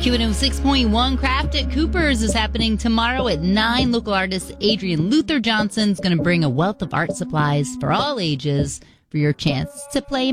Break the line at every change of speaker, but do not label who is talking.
Q106.1 Craft at Cooper's is happening tomorrow at 9. Local artist Adrian Luther Johnson's going to bring a wealth of art supplies for all ages for your chance to play